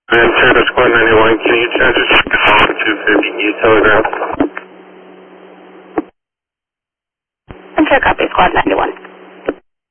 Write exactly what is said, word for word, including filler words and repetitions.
And Sarah Squad ninety-one, can you change it to call two fifty East Telegraph? And Sure, copy, Squad ninety-one.